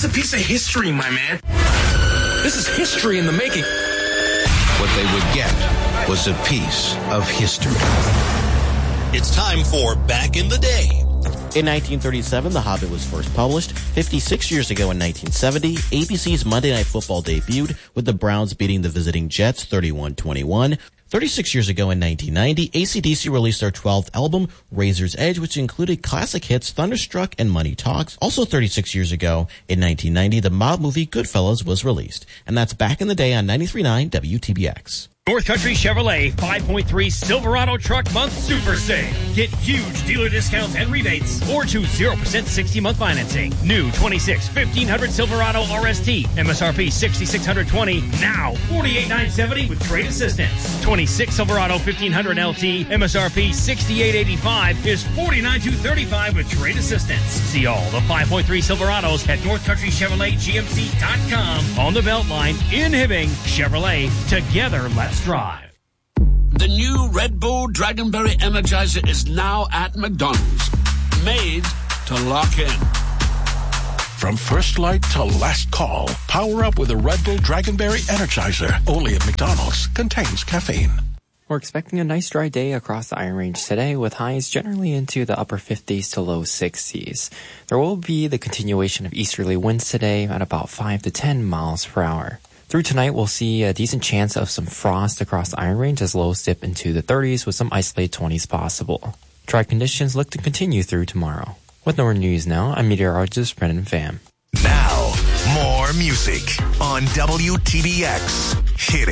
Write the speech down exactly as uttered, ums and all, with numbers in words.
is a piece of history, my man. This is history in the making. What they would get was a piece of history. It's time for Back in the Day. In nineteen thirty-seven, The Hobbit was first published. fifty-six years ago in nineteen seventy, A B C's Monday Night Football debuted with the Browns beating the visiting Jets thirty-one twenty-one. thirty-six years ago in nineteen ninety, A C D C released their twelfth album, Razor's Edge, which included classic hits Thunderstruck and Money Talks. Also thirty-six years ago in nineteen ninety, the mob movie Goodfellas was released. And that's Back in the Day on ninety-three point nine W T B X. North Country Chevrolet five point three Silverado Truck Month Super Sale. Get huge dealer discounts and rebates or choose zero percent sixty-month financing. New twenty-six fifteen hundred Silverado R S T. M S R P sixty-six twenty. Now forty-eight nine seventy with trade assistance. twenty-six Silverado fifteen hundred L T. M S R P sixty-eight eighty-five is forty-nine two thirty-five with trade assistance. See all the five point three Silverados at North Country Chevrolet G M C dot com. On the Beltline in Hibbing. Chevrolet. Together, let's drive. The new Red Bull Dragonberry Energizer is now at McDonald's. Made to lock in. From first light to last call, power up with a Red Bull Dragonberry Energizer. Only at McDonald's. Contains caffeine. We're expecting a nice dry day across the Iron Range today, with highs generally into the upper fifties to low sixties. There will be the continuation of easterly winds today at about five to ten miles per hour. Through tonight, we'll see a decent chance of some frost across the Iron Range as lows dip into the thirties with some isolated twenties possible. Dry conditions look to continue through tomorrow. With Northern News now, I'm meteorologist Brendan Pham. Now, more music on W T B X. Hit it.